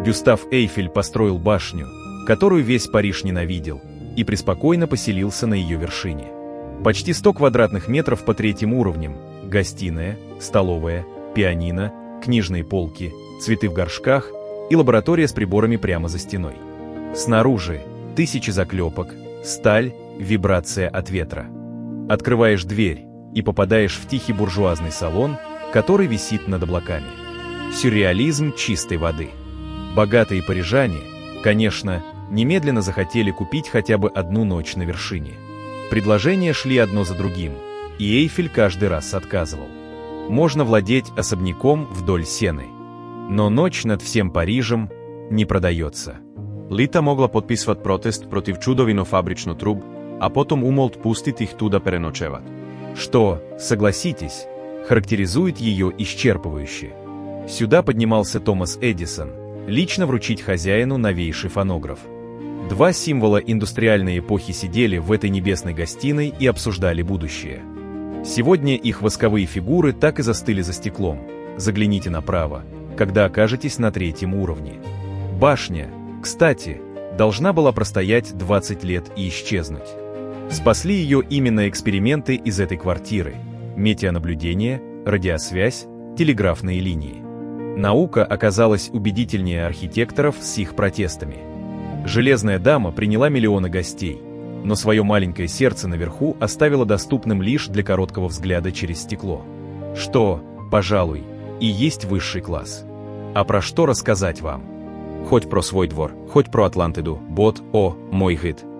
Гюстав Эйфель построил башню, которую весь Париж ненавидел, и преспокойно поселился на ее вершине. Почти 100 квадратных метров по 3-м уровням, гостиная, столовая, пианино, книжные полки, цветы в горшках и лаборатория с приборами прямо за стеной. Снаружи тысячи заклепок, сталь, вибрация от ветра. Открываешь дверь и попадаешь в тихий буржуазный салон, который висит над облаками. Сюрреализм чистой воды. Богатые парижане, конечно, немедленно захотели купить хотя бы одну ночь на вершине. Предложения шли одно за другим, и Эйфель каждый раз отказывал. Можно владеть особняком вдоль Сены, но ночь над всем Парижем не продается. Лита могла подписват протест против чудовино фабрично труб, а потом умолт пустить их туда переночевать. Что, согласитесь, характеризует ее исчерпывающе. Сюда поднимался Томас Эдисон, лично вручить хозяину новейший фонограф. 2 символа индустриальной эпохи сидели в этой небесной гостиной и обсуждали будущее. Сегодня их восковые фигуры так и застыли за стеклом. Загляните направо, когда окажетесь на 3-м уровне. Башня, кстати, должна была простоять 20 лет и исчезнуть. Спасли ее именно эксперименты из этой квартиры: метеонаблюдение, радиосвязь, телеграфные линии. Наука оказалась убедительнее архитекторов с их протестами. Железная дама приняла миллионы гостей, но свое маленькое сердце наверху оставила доступным лишь для короткого взгляда через стекло. Что, пожалуй, и есть высший класс. А про что рассказать вам? Хоть про свой двор, хоть про Атлантиду, бот, о, мой гид.